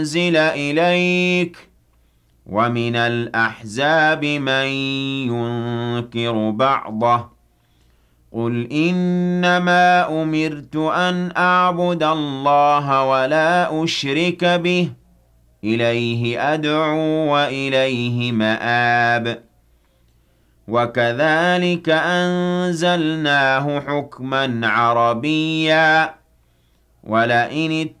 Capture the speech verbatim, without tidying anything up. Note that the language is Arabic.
أنزل إليك ومن الأحزاب من ينكر بعضه قل إنما أمرت أن أعبد الله ولا أشرك به إليه أدعو وإليه مآب وكذلك أنزلناه حكما عربيا ولئن